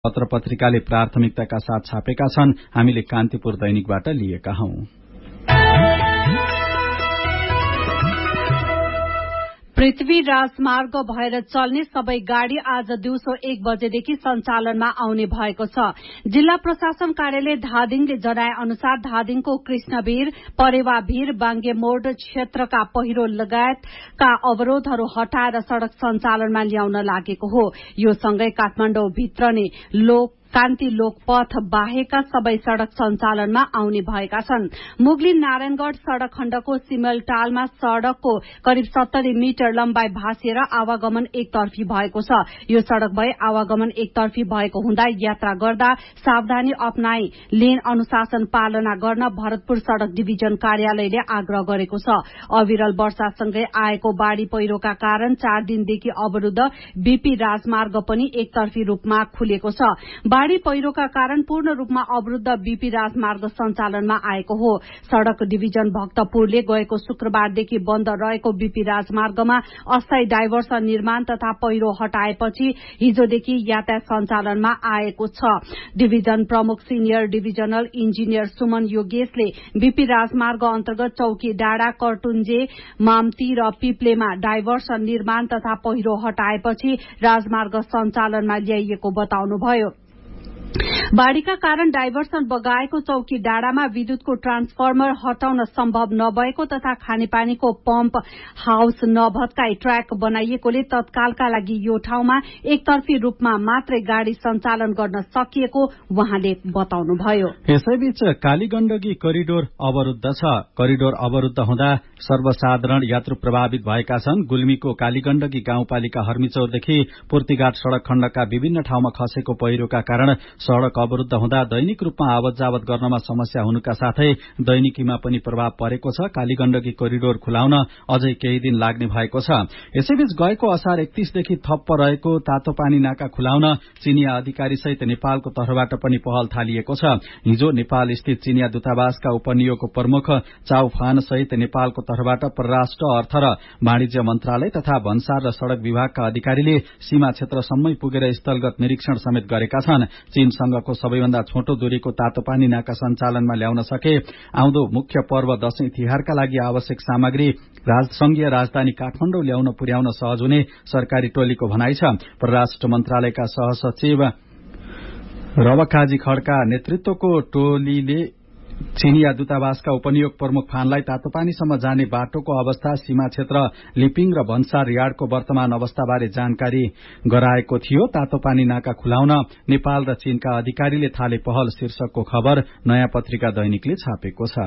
पत्र पत्रिकाले प्राथमिकताका साथ छापेका छन्। हामीले कान्तिपुर दैनिकबाट लिएका हौं। पृथ्वी राजमार्ग भएर चल्ने सबै गाड़ी आज दिउँसो 1 बजेदेखि सञ्चालनमा आउने भएको छ। जिल्ला प्रशासन कार्यालय धादिङले जनाए अनुसार धादिङको कृष्णभिर, परेवाभिर, बाङ्गेमोड क्षेत्रका पहिरो लगायतका अवरोधहरू हटाएर सड़क सञ्चालनमा ल्याउन लागेको हो। यो सँगै काठमाडौँ भित्र नै कान्ति लोकपथ बाहेकका सबै सड़क सञ्चालनमा आउने भएका छन्। मुगलिन नारायणगढ़ सड़क खण्डको सिमलटालमा सड़कको करिब 70 मिटर लम्बाई भाँसिएर आवागमन एकतर्फी भएको छ। यो सड़क भए आवागमन एकतर्फी भएको हुँदा यात्रा गर्दा सावधानी अपनाई लेन अनुशासन पालना गर्न भरतपुर सड़क डिभिजन कार्यालयले आग्रह गरेको छ। अविरल वर्षासँगै आएको बाढ़ी पहिरोका कारण 4 दिनदेखि अवरुद्ध बीपी राजमार्ग पनि एकतर्फी रूपमा खुलेको छ। बाढ़ी पहिरोका कारण पूर्ण रूपमा अवरुद्ध बीपी राजमार्ग सञ्चालनमा आएको हो। सड़क डिभिजन भक्तपुरले गएको शुक्रबारदेखि बन्द रहेको बीपी राजमार्गमा अस्थायी डाइभर्सन निर्माण तथा पहिरो हटाएपछि हिजोदेखि यातायात सञ्चालनमा आएको छ। डिभिजन प्रमुख senior divisional engineer Suman योगेशले BP राजमार्ग अन्तर्गत चौकी डाँडा, कर्टुन्जे, मामती र पिप्लेमा डाइभर्सन निर्माण तथा पहिरो हटाएपछि राजमार्ग सञ्चालनमा ल्याइएको बताउनुभयो। बाढ़ीका कारण डाइभर्सन बगाएको चौकी डाँडामा विद्युतको ट्रान्सफर्मर हटाउन सम्भव नभएको तथा खानेपानीको पम्प हाउस नभत्काई ट्र्याक बनाइएकोले तत्कालका लागि यो ठाउँमा एकतर्फी रूपमा मात्रै गाड़ी सञ्चालन गर्न सकिएको उहाँले बताउनुभयो। यसैबीच कालीगण्डकी करिडोर अवरुद्ध छ। करिडोर अवरुद्ध हुँदा सर्वसाधारण यात्रु प्रभावित भएका छन्। गुल्मीको कालीगण्डकी गाउँपालिका हर्मिचौरदेखि पूर्तिघाट सड़क खण्डका विभिन्न ठाउँमा खसेको पहिरोका कारण सड़क अवरुद्ध हुँदा दैनिक रूपमा आवत जावत गर्नमा समस्या हुनुका साथै दैनिकीमा पनि प्रभाव परेको छ। कालीगण्डकी करिडोर खुलाउन अझै केही दिन लाग्ने भएको छ। यसैबीच गएको असार 31 देखि थप्प रहेको तातोपानी नाका खुलाउन चीनिया अधिकारी सहित नेपालको तर्फबाट पनि पहल थालिएको छ। हिजो नेपाल स्थित चीनिया दूतावासका उपनियोग प्रमुख चाउ फान सहित नेपालको तर्फबाट परराष्ट्र, अर्थ र वाणिज्य मन्त्रालय तथा भन्सार र सड़क विभागका अधिकारीले सीमा क्षेत्रसम्मै पुगेर स्थलगत निरीक्षण समेत गरेका छन्। चीनसँगको सबैभन्दा छोटो दूरीको तातोपानी नाका सञ्चालनमा ल्याउन सके आउँदो मुख्य पर्व दशैं तिहारका लागि आवश्यक सामग्री संघीय राजधानी काठमाडौँ ल्याउन पुर्याउन सहज हुने सरकारी टोलीको भनाइ छ। परराष्ट्र मन्त्रालयका सहसचिव रवकाजी खड्का नेतृत्वको टोलीले चीनिया दूतावासका उपनियोग प्रमुख फानलाई तातोपानीसम्म जाने बाटोको अवस्था, सीमा क्षेत्र लिपिङ र भन्सार यार्डको वर्तमान अवस्थाबारे जानकारी गराएको थियो। तातोपानी नाका खुलाउन नेपाल र चीनका अधिकारीले थाले पहल शीर्षकको खबर नयाँ पत्रिका दैनिकले छापेको छ।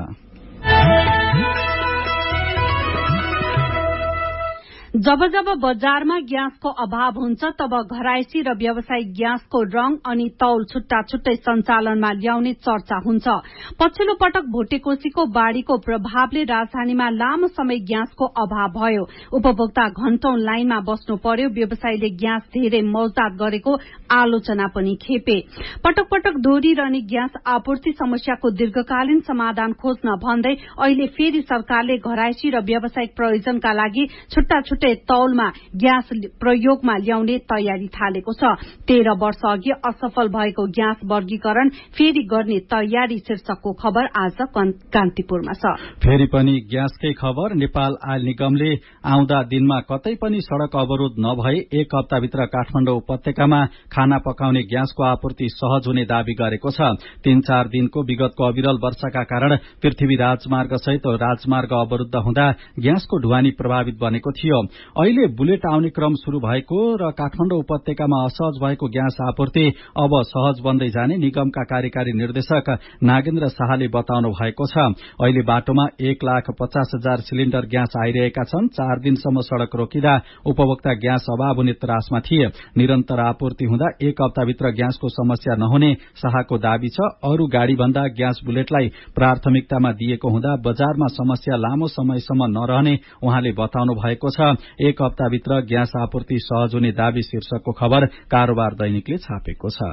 जब जब बजारमा ग्यासको अभाव हुन्छ तब घरायसी र व्यावसायिक ग्यासको रंग अनि तौल छुट्टा छुट्टै सञ्चालनमा ल्याउने चर्चा हुन्छ। पछिल्लो पटक भुटेकोसीको बाढ़ीको प्रभावले राजधानीमा लामो समय ग्यासको अभाव भयो। उपभोक्ता घण्टौं लाइनमा बस्नु पर्यो। व्यवसायीले ग्यास धेरै मौजदात गरेको आलोचना पनि खेपे। पटक पटक दोहोरिरहने ग्यास आपूर्ति समस्याको दीर्घकालीन समाधान खोज्न भन्दै अहिले फेरि सरकारले घरायसी र व्यावसायिक प्रयोजनका लागि छुट्टा छुट्टै तौलमा ग्यास प्रयोगमा ल्याउने तयारी थालेको छ। 13 वर्ष अघि असफल भएको ग्यास वर्गीकरण फेरि गर्ने तयारी शीर्षकको खबर आज कान्तिपुरमा छ। फेरि पनि ग्यासकै खबर। नेपाल आयल निगमले आउँदा दिनमा कतै पनि सड़क अवरोध नभए 1 हप्ताभित्र काठमाडौँ उपत्यकामा खाना पकाउने ग्यासको आपूर्ति सहज हुने दावी गरेको छ। 3-4 दिनको विगतको अविरल वर्षाका कारण पृथ्वी राजमार्ग सहित राजमार्ग अवरुद्ध हुँदा ग्यासको ढुवानी प्रभावित बनेको थियो। अहिले बुलेट आउने क्रम शुरू भएको र काठमाडौँ उपत्यकामा असहज भएको ग्यास आपूर्ति अब सहज बन्दै जाने निगमका कार्यकारी निर्देशक नागेन्द्र शाहले बताउनु भएको छ। अहिले बाटोमा 1,50,000 सिलिण्डर ग्यास आइरहेका छन्। 4 दिनसम्म सड़क रोकिँदा उपभोक्ता ग्यास अभाव हुने त्रासमा थिए। निरन्तर आपूर्ति हुँदा 1 हप्ताभित्र ग्यासको समस्या नहुने शाहको दावी छ। अरू गाड़ी भन्दा ग्यास बुलेटलाई प्राथमिकतामा दिएको हुँदा बजारमा समस्या लामो समयसम्म नरहने उहाँले बताउनु भएको छ। 1 हप्ताभित्र ग्यास आपूर्ति सहज हुने दावी शीर्षकको खबर कारोबार दैनिकले छापेको छ।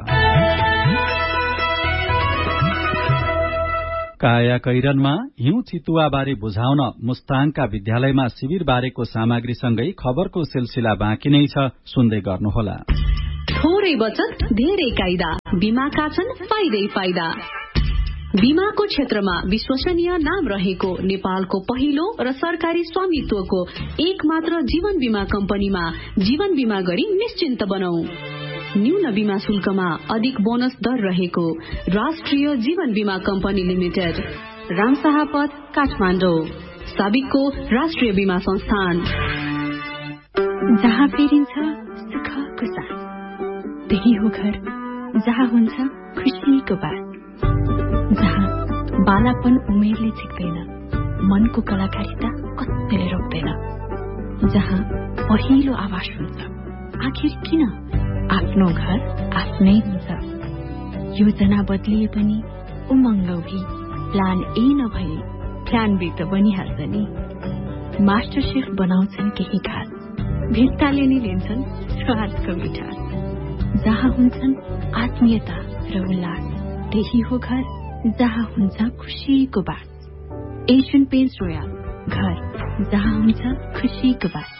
काया कैरनमा हिउँ चितुवाबारे बुझाउन मुस्ताङका विद्यालयमा शिविर बारेको सामग्रीसँगै खबरको सिलसिला बाँकी नै छ, सुन्दै गर्नुहोला। थोरै बचत धेरै कायदा, बीमाका छन् फाइदै फाइदा। बीमाको क्षेत्रमा विश्वसनीय नाम रहेको नेपालको पहिलो र सरकारी स्वामित्वको एक मात्र जीवन बीमा कम्पनीमा जीवन बीमा गरी निश्चिन्त बनौ। न्यून बीमा शुल्कमा अधिक बोनस दर रहेको राष्ट्रिय जीवन बीमा कम्पनी लिमिटेड, रामशाहपथ, काठमाडौँ। साबिकको राष्ट्रिय बीमा संस्थान। जहाँ फेरिन्छ सुखको साथ, त्यही हो घर जहाँ हुन्छ खुसीको बात। जहाँ बालापन उमेरले झिक्दैन, मनको कलाकारिता कत्तिले रोक्दैन। जहाँ पहिलो आवाज हुन्छ, आखिर किन आफ्नो घर आफ्नै हुन्छ। योजना बदलिए पनि उमङ्ग भी, प्लान ए नभए प्लान बी त बनिहाल्छ नि। मास्टर शेफ बनाउँछन् केही खास, भित्ताले नै लिन्छन् स्वादको मिठास। जहाँ हुन्छन् आत्मीयता र उल्लास, त्यही हो घर जहाँ हुन्छ खुसीको बात। एशियन पेन्ट्स रोयल, घर जहाँ हुन्छ खुसीको बात।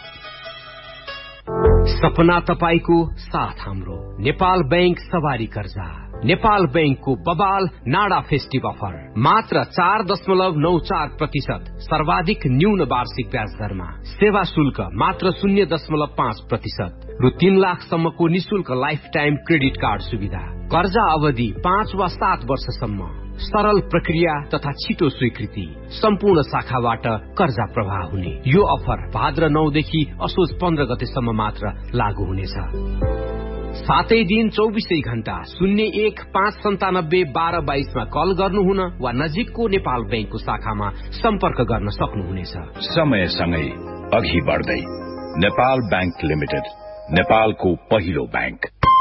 सपना तपाईको साथ हाम्रो। नेपाल बैंक सवारी कर्जा, नेपाल बैंकको बबाल नाडा फेस्टिभ अफर मात्र 4.94%, सर्वाधिक न्यून वार्षिक ब्याज दरमा, सेवा शुल्क मात्र 0.5%, रु 3 लाखसम्मको निशुल्क लाइफ टाइम क्रेडिट कार्ड सुविधा, कर्जा अवधि 5 वा 7 वर्षसम्म, सरल प्रक्रिया तथा छिटो स्वीकृति, सम्पूर्ण शाखाबाट कर्जा प्रवाह हुने। यो अफर भाद्र 9 देखि असोज 15 गतेसम्म मात्र लागू हुनेछ। 7 दिन 24 घण्टा 01-597-1222 मा कल गर्नुहुन वा नजिकको नेपाल बैंकको शाखामा सम्पर्क गर्न सक्नुहुनेछ। समयसँगै अघि बढ्दै नेपाल बैंक लिमिटेड, नेपालको पहिलो बैंक।